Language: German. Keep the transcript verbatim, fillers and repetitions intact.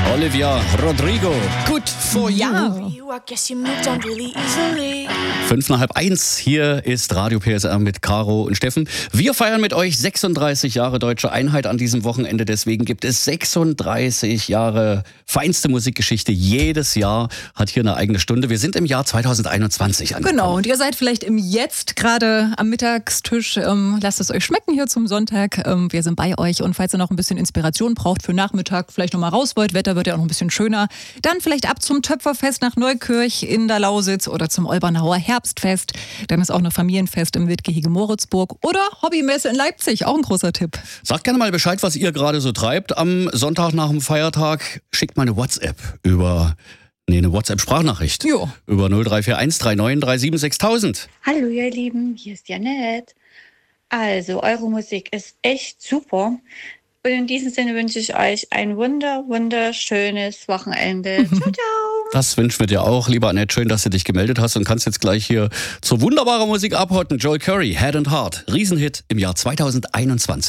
Olivia Rodrigo, good for you. Fünf nach halb eins, hier ist Radio P S R mit Caro und Steffen. Wir feiern mit euch sechsunddreißig Jahre Deutsche Einheit an diesem Wochenende. Deswegen gibt es sechsunddreißig Jahre feinste Musikgeschichte. Jedes Jahr hat hier eine eigene Stunde. Wir sind im Jahr zweitausendeinundzwanzig angekommen. Genau, und ihr seid vielleicht im Jetzt gerade am Mittagstisch. Ähm, lasst es euch schmecken hier zum Sonntag. Ähm, wir sind bei euch. Und falls ihr noch ein bisschen Inspiration braucht für Nachmittag, vielleicht noch mal raus wollt, Wetter wird ja auch noch ein bisschen schöner, dann vielleicht ab zum Töpferfest nach Neukirch in der Lausitz oder zum Olbernauer Herbstfest. Dann ist auch noch Familienfest im Wildgehege Moritzburg oder Hobbymesse in Leipzig, auch ein großer Tipp. Sagt gerne mal Bescheid, was ihr gerade so treibt am Sonntag nach dem Feiertag. Schickt mal eine WhatsApp über, nee, eine WhatsApp-Sprachnachricht. Jo. Über null drei vier eins drei neun drei sieben sechstausend. Hallo ihr Lieben, hier ist Janette. Also, eure Musik ist echt super. Und in diesem Sinne wünsche ich euch ein wunder, wunderschönes Wochenende. Ciao, ciao. Das wünschen wir dir auch, lieber Annette. Schön, dass du dich gemeldet hast und kannst jetzt gleich hier zur wunderbaren Musik abhotten. Joel Curry, Head and Heart. Riesenhit im Jahr zweitausendeinundzwanzig.